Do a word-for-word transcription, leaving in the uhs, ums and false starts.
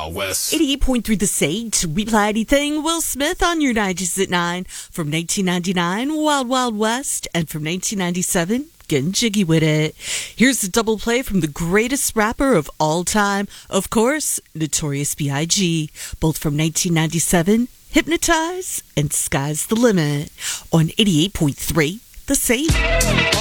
Wild West. eighty-eight point three The Sage. We play anything. Will Smith on your nineties at nine. From nineteen ninety-nine, Wild Wild West. And from nineteen ninety-seven, Getting Jiggy with It. Here's a double play from the greatest rapper of all time. Of course, Notorious B I G Both from nineteen ninety-seven, Hypnotize and Sky's the Limit. On eighty-eight point three The Sage.